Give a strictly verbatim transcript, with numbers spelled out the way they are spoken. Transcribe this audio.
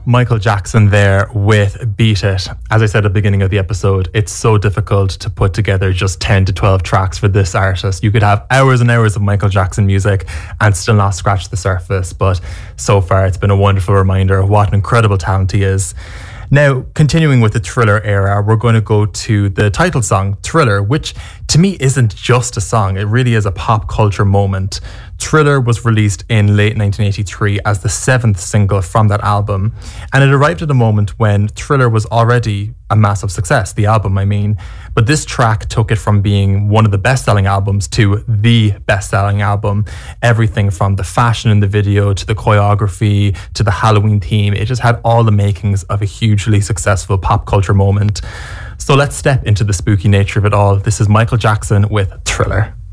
Michael Jackson there with Beat It. As I said at the beginning of the episode, it's so difficult to put together just ten to twelve tracks for this artist. You could have hours and hours of Michael Jackson music and still not scratch the surface, but so far it's been a wonderful reminder of what an incredible talent he is. Now, continuing with the Thriller era, we're going to go to the title song, Thriller, which to me isn't just a song. It really is a pop culture moment. Thriller was released in late nineteen eighty-three as the seventh single from that album, and it arrived at a moment when Thriller was already a massive success, the album I mean, but this track took it from being one of the best-selling albums to the best-selling album. Everything from the fashion in the video to the choreography to the Halloween theme, it just had all the makings of a hugely successful pop culture moment. So let's step into the spooky nature of it all. This is Michael Jackson with Thriller.